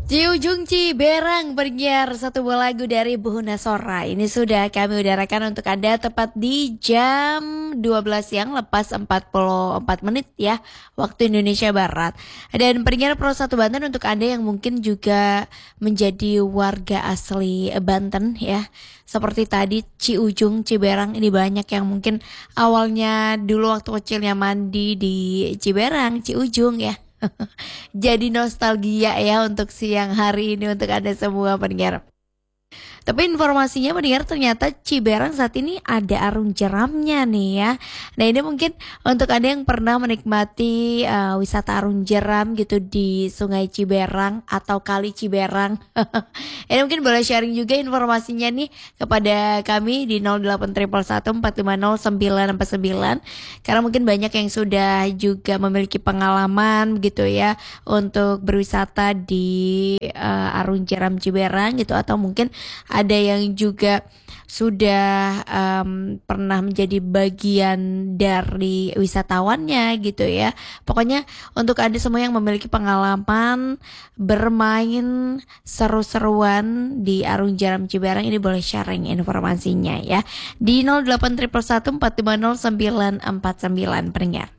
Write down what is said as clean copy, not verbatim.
Ciujung Ciberang penyiar satu buah lagu dari Buhuna Sora. Ini sudah kami udarakan untuk Anda tepat di jam 12 siang lepas 44 menit ya, waktu Indonesia Barat. Dan penyiar Pro 1 Banten untuk Anda yang mungkin juga menjadi warga asli Banten ya. Seperti tadi Ciujung Ciberang ini banyak yang mungkin awalnya dulu waktu kecilnya mandi di Ciberang, Ciujung ya. Jadi nostalgia ya untuk siang hari ini untuk Anda semua pendengar. Tapi informasinya mendengar ternyata Ciberang saat ini ada arung jeramnya nih ya. Nah ini mungkin untuk Anda yang pernah menikmati wisata arung jeram gitu di Sungai Ciberang atau Kali Ciberang. Ini mungkin boleh sharing juga informasinya nih kepada kami di 081114509949. Karena mungkin banyak yang sudah juga memiliki pengalaman gitu ya untuk berwisata di arung jeram Ciberang gitu, atau mungkin ada yang juga sudah pernah menjadi bagian dari wisatawannya gitu ya. Pokoknya untuk Anda semua yang memiliki pengalaman bermain seru-seruan di arung jeram Ciberang, ini boleh sharing informasinya ya di 081114509949 pendengar.